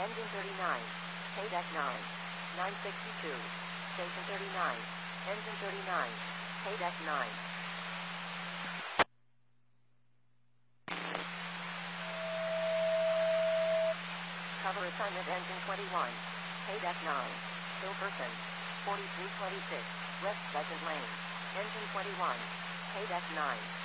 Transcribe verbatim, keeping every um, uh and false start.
Engine thirty-nine. Paydeck nine. nine sixty-two. Station thirty-nine. Engine thirty-nine. Paydeck nine. Cover assignment engine twenty-one. Paydeck nine. Silverton. forty-three twenty-six. West Pleasant Lane. Engine twenty-one. Paydeck nine.